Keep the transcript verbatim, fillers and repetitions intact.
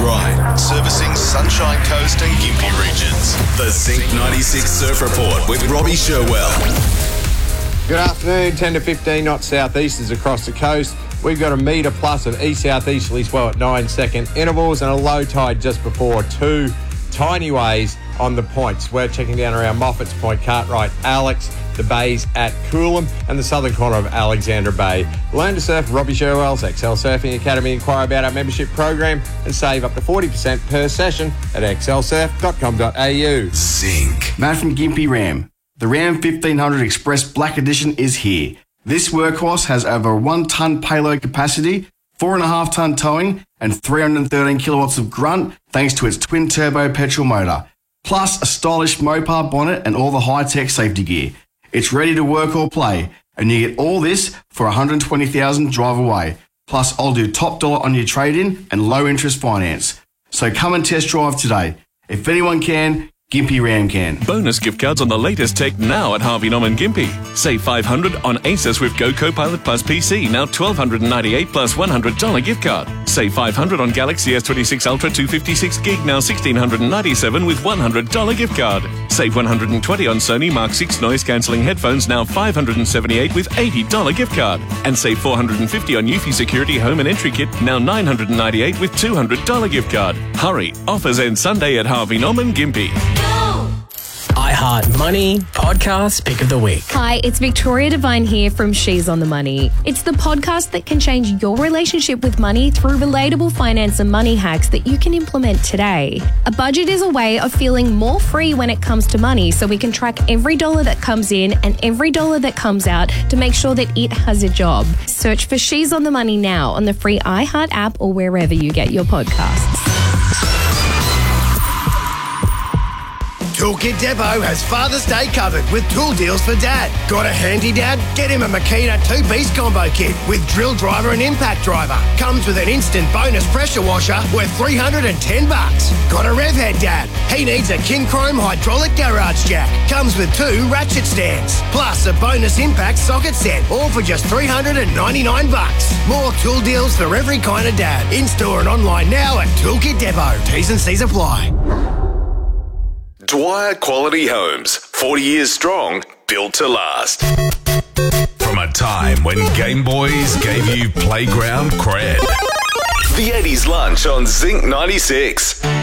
grind, servicing Sunshine Coast and Gympie regions. The Zinc ninety-six Surf Report with Robbie Sherwell. Good afternoon, ten to fifteen knots southeasters across the coast. We've got a metre plus of east-southeasterly swell at nine second intervals and a low tide just before two. Tiny waves on the points. We're checking down around Moffat's Point, Cartwright, Alex, the bays at Coolum and the southern corner of Alexandra Bay. Learn to surf Robbie Sherwell's Excel Surfing Academy. Inquire about our membership program and save up to forty percent per session at excel surf dot com dot a u. Zinc. Matt from Gympie Ram. The Ram fifteen hundred Express Black Edition is here. This workhorse has over one tonne payload capacity, four and a half tonne towing, and three hundred thirteen kilowatts of grunt thanks to its twin-turbo petrol motor, plus a stylish Mopar bonnet and all the high-tech safety gear. It's ready to work or play, and you get all this for one hundred twenty thousand dollars drive away. Plus, I'll do top dollar on your trade-in and low-interest finance. So come and test drive today. If anyone can, Gympie Ram can. Bonus gift cards on the latest tech now at Harvey Norman Gympie. Save five hundred dollars on Asus with Go Copilot Plus P C, now one thousand two hundred ninety-eight dollars plus one hundred dollars gift card. Save five hundred dollars on Galaxy S twenty-six Ultra two fifty-six gig, now one thousand six hundred ninety-seven dollars with one hundred dollars gift card. Save one hundred twenty dollars on Sony Mark six noise cancelling headphones, now five hundred seventy-eight dollars with eighty dollars gift card. And save four hundred fifty dollars on Eufy Security Home and Entry Kit, now nine hundred ninety-eight dollars with two hundred dollars gift card. Hurry, offers end Sunday at Harvey Norman Gympie. iHeart Money Podcast Pick of the Week. Hi, it's Victoria Devine here from She's on the Money. It's the podcast that can change your relationship with money through relatable finance and money hacks that you can implement today. A budget is a way of feeling more free when it comes to money, so we can track every dollar that comes in and every dollar that comes out to make sure that it has a job. Search for She's on the Money now on the free iHeart app or wherever you get your podcasts. Toolkit Depot has Father's Day covered with tool deals for Dad. Got a handy dad? Get him a Makita two-piece combo kit with drill driver and impact driver. Comes with an instant bonus pressure washer worth three hundred ten bucks. Got a rev head dad? He needs a King Chrome hydraulic garage jack. Comes with two ratchet stands. Plus a bonus impact socket set, all for just three hundred ninety-nine bucks. More tool deals for every kind of dad. In-store and online now at Toolkit Depot. T's and C's apply. Dwyer Quality Homes, forty years strong, built to last. From a time when Game Boys gave you playground cred. The eighties lunch on Zinc ninety-six.